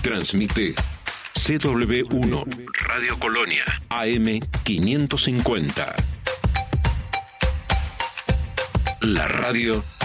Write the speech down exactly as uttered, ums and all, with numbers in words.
Transmite C W uno Radio Colonia A M quinientos cincuenta. La radio